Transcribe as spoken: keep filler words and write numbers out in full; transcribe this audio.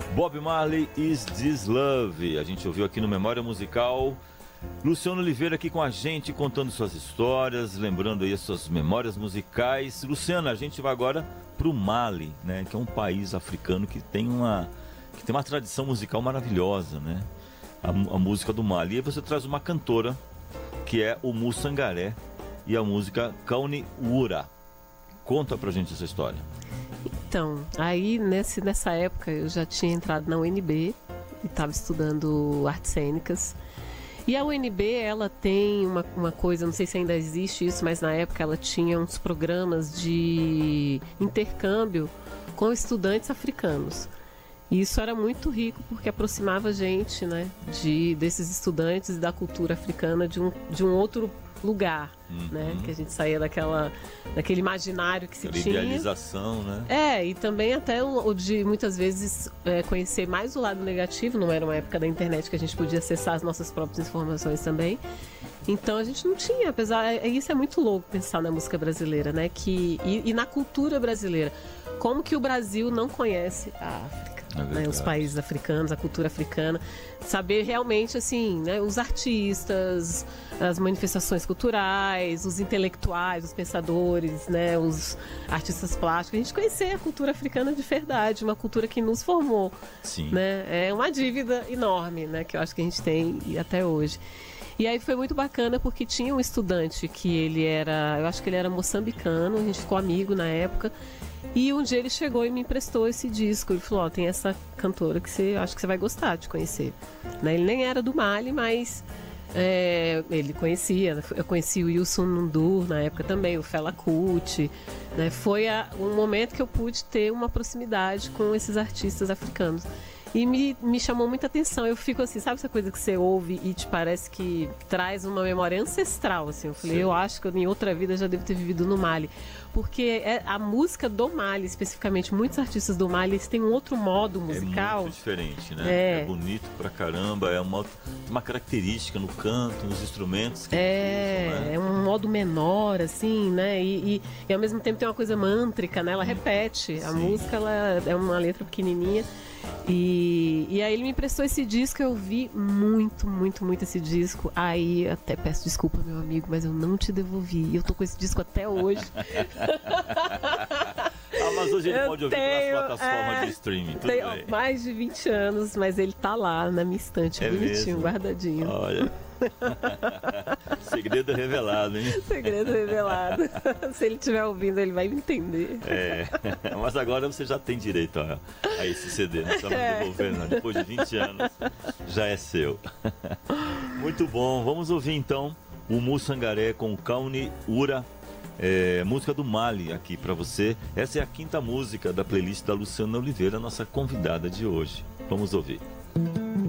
Bob Marley, Is This Love? A gente ouviu aqui no Memória Musical. Luciano Oliveira aqui com a gente, contando suas histórias, lembrando aí as suas memórias musicais. Luciano, a gente vai agora para o Mali, né? Que é um país africano que tem uma, que tem uma tradição musical maravilhosa, né? A, a música do Mali. E você traz uma cantora, que é o Mu Sangaré, e a música Kauni Ura. Conta pra gente essa história. Então, aí nesse, nessa época eu já tinha entrado na U N B e estava estudando artes cênicas. E a U N B, ela tem uma, uma coisa, não sei se ainda existe isso, mas na época ela tinha uns programas de intercâmbio com estudantes africanos. E isso era muito rico porque aproximava a gente, né, de, desses estudantes e da cultura africana de um, de um outro lugar, uhum. né? Que a gente saía daquela, daquele imaginário que se Aquela tinha. Idealização, né? É, e também até o, o de muitas vezes é, conhecer mais o lado negativo. Não era uma época da internet que a gente podia acessar as nossas próprias informações também. Então a gente não tinha, apesar... É, isso é muito louco pensar na música brasileira, né? Que, e, e na cultura brasileira. Como que o Brasil não conhece a África? É né, os países africanos, a cultura africana, saber realmente assim, né, os artistas, as manifestações culturais, os intelectuais, os pensadores, né, os artistas plásticos, a gente conhecer a cultura africana de verdade, uma cultura que nos formou. Sim. Né, é uma dívida enorme, né, que eu acho que a gente tem até hoje. E aí foi muito bacana porque tinha um estudante que ele era, eu acho que ele era moçambicano, a gente ficou amigo na época. E um dia ele chegou e me emprestou esse disco. Ele falou, ó, oh, tem essa cantora que você acho que você vai gostar de conhecer. Né? Ele nem era do Mali, mas é, ele conhecia. Eu conheci o Youssou N'Dour na época também, o Fela Kuti. Né? Foi a, um momento que eu pude ter uma proximidade com esses artistas africanos. E me, me chamou muita atenção. Eu fico assim, sabe essa coisa que você ouve e te parece que traz uma memória ancestral, assim. Eu falei, Sim. eu acho que eu, em outra vida já devo ter vivido no Mali. Porque é a música do Mali, especificamente, muitos artistas do Mali, eles têm um outro modo musical. É muito diferente, né? É, é bonito pra caramba, é uma, uma característica no canto, nos instrumentos. Que é, usam, né? É um modo menor, assim, né? E, e, e ao mesmo tempo tem uma coisa mântrica, né? Ela repete. A Sim. música, ela é uma letra pequenininha. E, e aí ele me emprestou esse disco, eu vi muito, muito, muito esse disco. Aí até peço desculpa, meu amigo, mas eu não te devolvi. E eu tô com esse disco até hoje. Ah, mas hoje ele eu pode ouvir tenho, nas plataformas é, de streaming, tudo tenho bem. Mais de vinte anos, mas ele tá lá na minha estante, é bonitinho, mesmo? Guardadinho. Olha. Segredo revelado, hein? Segredo revelado. Se ele estiver ouvindo, ele vai me entender. É, mas agora você já tem direito a, a esse C D, não precisa mais devolver, não. Depois de vinte anos, já é seu. Muito bom, vamos ouvir então o Mu Sangaré com Kauni Ura, é, música do Mali aqui pra você. Essa é a quinta música da playlist da Luciana Oliveira, nossa convidada de hoje. Vamos ouvir.